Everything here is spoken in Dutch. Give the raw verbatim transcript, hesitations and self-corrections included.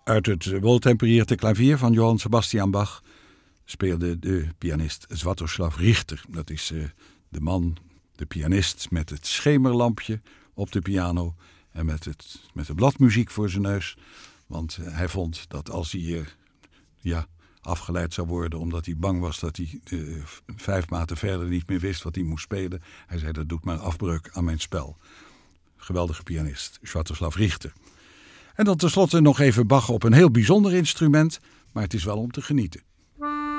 Uit het wohltemperierte klavier van Johann Sebastian Bach speelde de pianist Swiatoslav Richter. Dat is uh, de man, de pianist met het schemerlampje op de piano en met, het, met de bladmuziek voor zijn neus. Want uh, hij vond dat als hij uh, ja, afgeleid zou worden omdat hij bang was dat hij uh, vijf maten verder niet meer wist wat hij moest spelen. Hij zei, dat doet maar afbreuk aan mijn spel. Geweldige pianist, Swiatoslav Richter. En dan tenslotte nog even Bach op een heel bijzonder instrument, maar het is wel om te genieten.